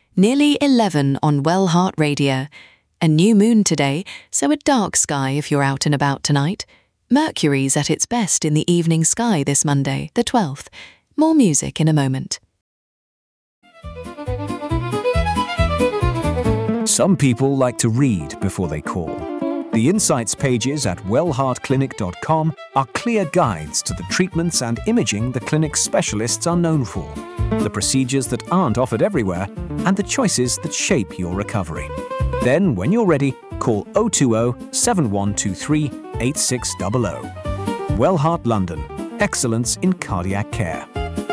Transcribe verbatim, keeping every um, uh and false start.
Nearly eleven on Wellheart Radio. A new moon today, so a dark sky if you're out and about tonight. Mercury's at its best in the evening sky this Monday, the twelfth. More music in a moment. Some people like to read before they call. The Insights pages at wellheart clinic dot com are clear guides to the treatments and imaging the clinic's specialists are known for, the procedures that aren't offered everywhere, and the choices that shape your recovery. Then, when you're ready, call oh two oh, seven one two three, eight six zero zero. Wellheart London. Excellence in cardiac care.